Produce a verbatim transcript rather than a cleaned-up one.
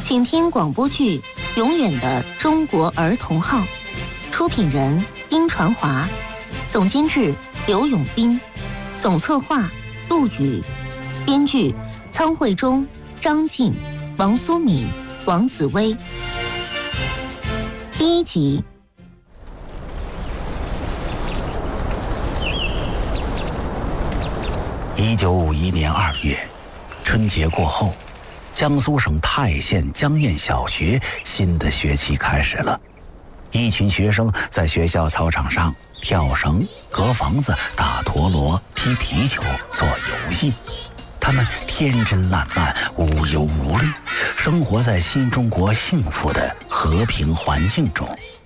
请听广播剧《永远的中国儿童号》，出品人殷传华，总监制刘永斌，总策划杜宇，编剧仓慧中、张静、王苏敏、王子薇。第一集。 一九五一年二月，春节过后，江苏省泰县江堰小学新的学期开始了。一群学生在学校操场上跳绳、隔房子、打陀螺、踢皮球、做游戏。他们天真烂漫、无忧无虑，生活在新中国幸福的和平环境中。